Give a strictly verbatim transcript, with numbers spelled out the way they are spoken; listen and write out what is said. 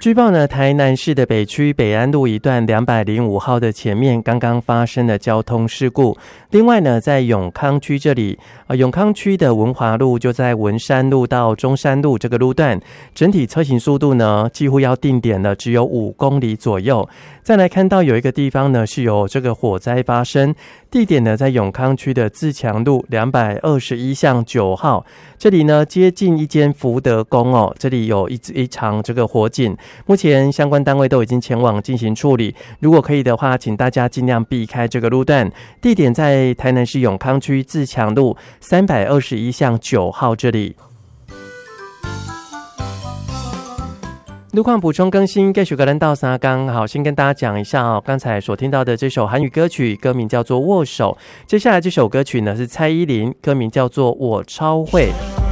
据报呢，台南市的北区北安路一段两百零五号的前面刚刚发生了交通事故。另外呢，在永康区这里，呃，永康区的文华路就在文山路到中山路这个路段，整体车行速度呢几乎要定点了，只有五公里左右。再来看到有一个地方呢是有这个火灾发生，地点呢在永康区的自强路两百二十一巷九号，这里呢接近一间福德宫哦，这里有一一场这个火警。目前相关单位都已经前往进行处理，如果可以的话，请大家尽量避开这个路段。地点在台南市永康区自强路三百二十一巷九号这里。路况补充更新，继续个人到三刚好，先跟大家讲一下哦，刚才所听到的这首韩语歌曲，歌名叫做《握手》。接下来这首歌曲呢是蔡依林，歌名叫做《我超会》。